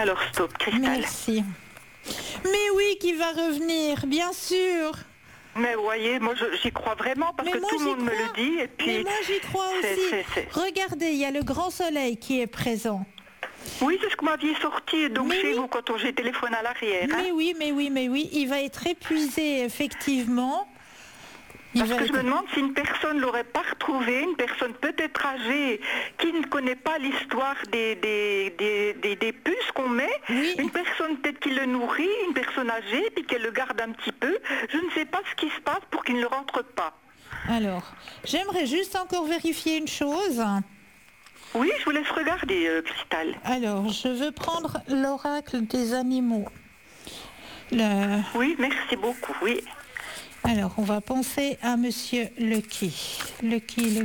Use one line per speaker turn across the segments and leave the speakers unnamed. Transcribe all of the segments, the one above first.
Alors stop, Cristal.
Merci. Mais oui, qui va revenir, bien sûr.
Mais vous voyez, moi j'y crois vraiment parce que tout le monde me le dit. Et puis,
mais moi j'y crois aussi. Regardez, il y a le grand soleil qui est présent.
Oui, c'est ce que vous m'aviez sorti donc chez vous quand j'ai téléphoné à l'arrière.
Mais oui, il va être épuisé effectivement.
Parce que je me demande si une personne ne l'aurait pas retrouvé, une personne peut-être âgée, qui ne connaît pas l'histoire des puces qu'on met, une personne peut-être qui le nourrit, une personne âgée, puis qu'elle le garde un petit peu. Je ne sais pas ce qui se passe pour qu'il ne rentre pas.
Alors, j'aimerais juste encore vérifier une chose.
Oui, je vous laisse regarder, Cristal.
Alors, je veux prendre l'oracle des animaux.
Oui, merci beaucoup, oui.
Alors, on va penser à Monsieur Lucky. Lucky.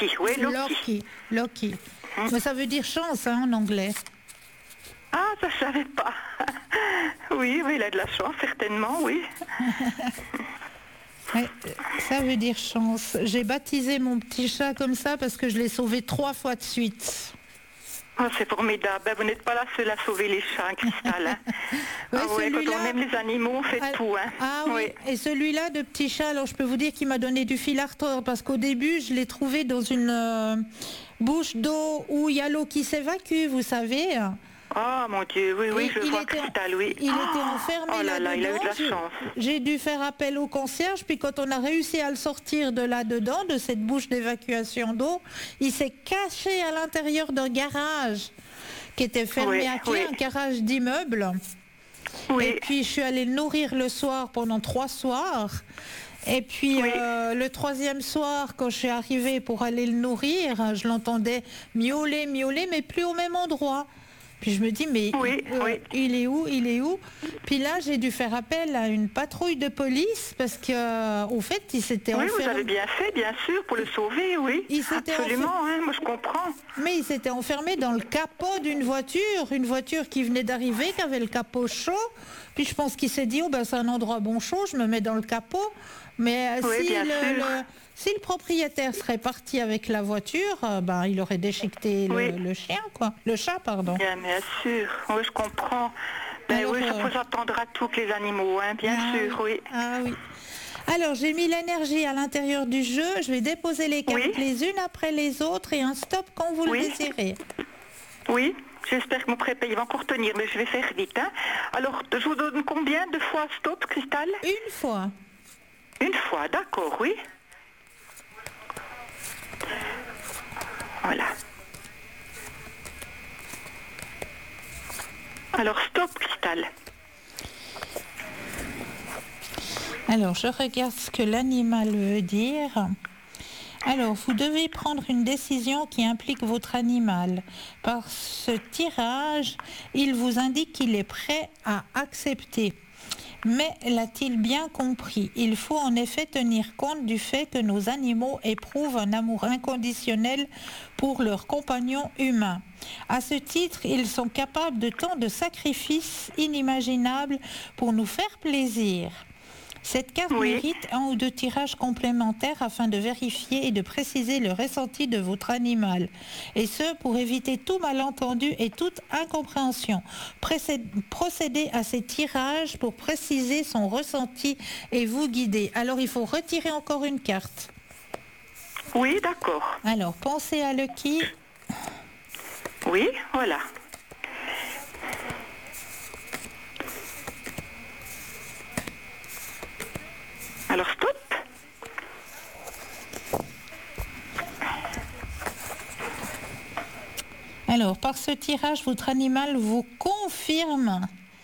Mais ça veut dire chance en anglais.
Ah, ça je savais pas. Oui, il a de la chance, certainement, oui.
Ouais, ça veut dire chance. J'ai baptisé mon petit chat comme ça parce que je l'ai sauvé 3 fois de suite.
Oh, c'est formidable. Vous n'êtes pas la seule à sauver les chats, Cristal. Hein. Quand on aime les animaux, on fait tout. Hein.
Ah oui. Et celui-là de petit chat, alors je peux vous dire qu'il m'a donné du fil à retordre parce qu'au début, je l'ai trouvé dans une bouche d'eau où il y a l'eau qui s'évacue, vous savez.
Oh mon Dieu, oui, je vois Cristal, oui.
Il était enfermé là-dedans.
Il a eu de la chance.
J'ai dû faire appel au concierge, puis quand on a réussi à le sortir de là-dedans, de cette bouche d'évacuation d'eau, il s'est caché à l'intérieur d'un garage qui était fermé à clé, un garage d'immeuble. Oui. Et puis je suis allée le nourrir le soir pendant 3 soirs. Et puis le 3e soir, quand je suis arrivée pour aller le nourrir, je l'entendais miauler, mais plus au même endroit. Puis je me dis, mais il est où? Puis là, j'ai dû faire appel à une patrouille de police parce qu'au fait, il s'était enfermé.
Oui, vous avez bien fait, bien sûr, pour le sauver, oui. Absolument, moi je comprends.
Mais il s'était enfermé dans le capot d'une voiture, une voiture qui venait d'arriver, qui avait le capot chaud. Puis je pense qu'il s'est dit, c'est un endroit bon chaud, je me mets dans le capot. Mais si le propriétaire serait parti avec la voiture, il aurait déchiqueté le chat, pardon.
Bien sûr, oui, je comprends. Alors, ça faut s'attendre à tout que les animaux, hein, bien sûr, oui.
Ah oui. Alors, j'ai mis l'énergie à l'intérieur du jeu, je vais déposer les cartes les unes après les autres et un stop quand vous le désirez.
Oui. J'espère que mon prépay va encore tenir, mais je vais faire vite. Hein. Alors, je vous donne combien de fois stop, Cristal?
Une fois.
Une fois, d'accord, oui. Voilà. Alors, stop, Cristal.
Alors, je regarde ce que l'animal veut dire. Alors, vous devez prendre une décision qui implique votre animal. Par ce tirage, il vous indique qu'il est prêt à accepter. Mais l'a-t-il bien compris? Il faut en effet tenir compte du fait que nos animaux éprouvent un amour inconditionnel pour leurs compagnons humains. À ce titre, ils sont capables de tant de sacrifices inimaginables pour nous faire plaisir. Cette carte mérite 1 ou 2 tirages complémentaires afin de vérifier et de préciser le ressenti de votre animal. Et ce, pour éviter tout malentendu et toute incompréhension. Procédez à ces tirages pour préciser son ressenti et vous guider. Alors, il faut retirer encore une carte.
Oui, d'accord.
Alors, pensez à Lucky.
Oui, voilà. Alors, stop.
Alors, par ce tirage, votre animal vous confirme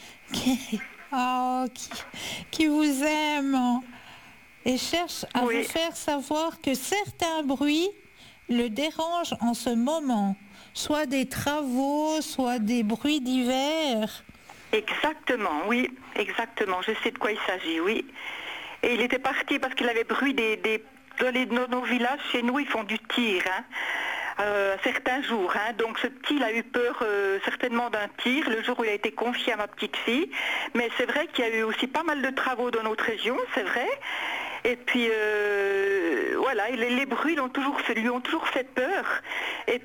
qui vous aime et cherche à vous faire savoir que certains bruits le dérangent en ce moment, soit des travaux, soit des bruits divers.
Exactement, oui, exactement. Je sais de quoi il s'agit, oui. Et il était parti parce qu'il avait bruit dans nos villages, chez nous, ils font du tir, certains jours. Hein. Donc ce petit, il a eu peur certainement d'un tir le jour où il a été confié à ma petite fille. Mais c'est vrai qu'il y a eu aussi pas mal de travaux dans notre région, c'est vrai. Et puis voilà, les bruits lui ont toujours fait peur. Et